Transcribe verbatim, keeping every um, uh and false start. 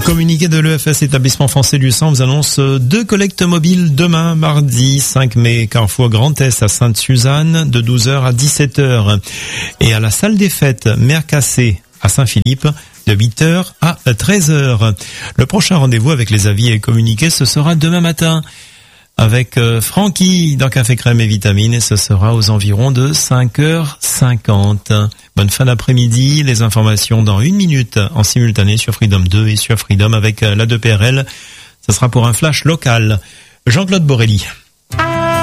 Communiqué de l'E F S, établissement français du sang, vous annonce deux collectes mobiles demain, mardi cinq mai, Carrefour Grand Est à Sainte-Suzanne, de douze heures à dix-sept heures. Et à la salle des fêtes Mercassé à Saint-Philippe, de huit heures à treize heures. Le prochain rendez-vous avec les avis et communiqués, ce sera demain matin, avec euh, Francky dans Café Crème et Vitamines, et ce sera aux environs de cinq heures cinquante. Bonne fin d'après-midi, les informations dans une minute en simultané sur Freedom deux et sur Freedom avec la deux P R L. Ce sera pour un flash local. Jean-Claude Borelli.